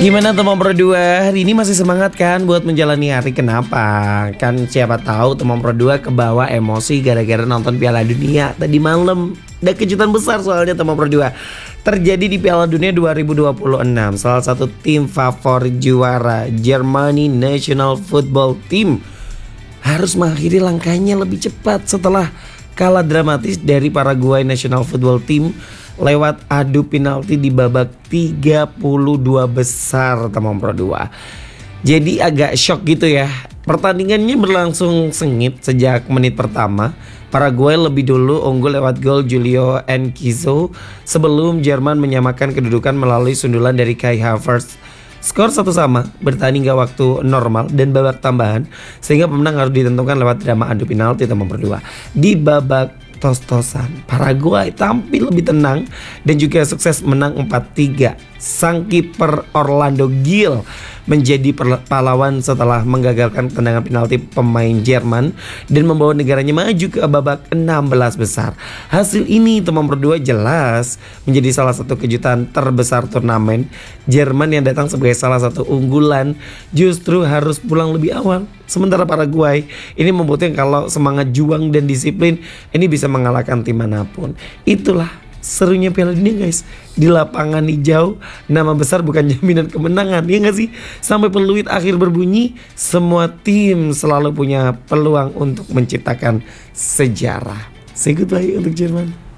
Gimana teman berdua, hari ini masih semangat kan buat menjalani hari? Kenapa? Kan siapa tahu teman berdua kebawa emosi gara-gara nonton Piala Dunia tadi malam. Ada kejutan besar soalnya teman berdua terjadi di Piala Dunia 2026. Salah satu tim favorit juara, Germany National Football Team, harus mengakhiri langkahnya lebih cepat setelah kalah dramatis dari Paraguay National Football Team lewat adu penalti di babak 32 besar teman Pro 2. Jadi agak shock gitu ya. Pertandingannya berlangsung sengit sejak menit pertama. Paraguay lebih dulu unggul lewat gol Julio Enciso sebelum Jerman menyamakan kedudukan melalui sundulan dari Kai Havertz. Skor 1-1 bertani hingga waktu normal dan babak tambahan, sehingga pemenang harus ditentukan lewat drama adu penalti teman Pro 2. Di babak tos-tosan, Paraguay tampil lebih tenang dan juga sukses menang 4-3. Sang kiper Orlando Gil menjadi pahlawan setelah menggagalkan tendangan penalti pemain Jerman dan membawa negaranya maju ke babak 16 besar. Hasil ini teman berdua jelas menjadi salah satu kejutan terbesar turnamen. Jerman yang datang sebagai salah satu unggulan justru harus pulang lebih awal. Sementara Paraguay ini membuktikan kalau semangat juang dan disiplin ini bisa mengalahkan tim manapun. Itulah serunya Piala Dunia guys. Di lapangan hijau, nama besar bukan jaminan kemenangan, ya gak sih? Sampai peluit akhir berbunyi, semua tim selalu punya peluang untuk menciptakan sejarah. Say goodbye untuk Jerman.